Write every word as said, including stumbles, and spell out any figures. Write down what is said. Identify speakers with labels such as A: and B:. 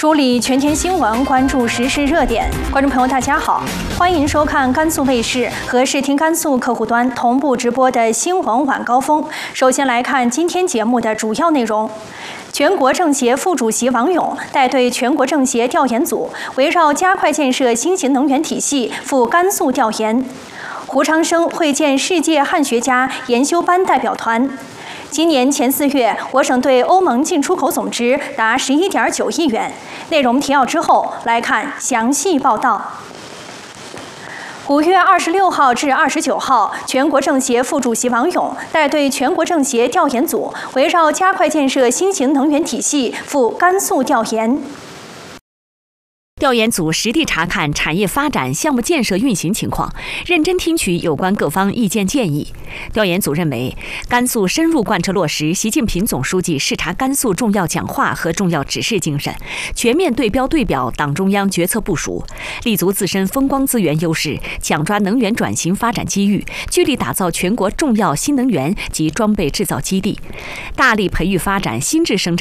A: 梳理全天新闻，关注时事热点。观众朋友，大家好，欢迎收看甘肃卫视和视听甘肃客户端同步直播的新闻晚高峰。首先来看今天节目的主要内容。全国政协副主席王勇带队全国政协调研组，围绕加快建设新型能源体系赴甘肃调研。胡昌生会见世界汉学家研修班代表团。今年前四月，我省对欧盟进出口总值达十一点九亿元。内容提要之后，来看详细报道。五月二十六号至二十九号，全国政协副主席王勇带队全国政协调研组，围绕加快建设新型能源体系赴甘肃调研。
B: 调研组实地查看产业发展、项目建设运行情况，认真听取有关各方意见建议。调研组认为，甘肃深入贯彻落实习近平总书记视察甘肃重要讲话和重要指示精神，全面对标对表党中央决策部署，立足自身风光资源优势，抢抓能源转型发展机遇，聚力打造全国重要新能源及装备制造基地，大力培育发展新质生产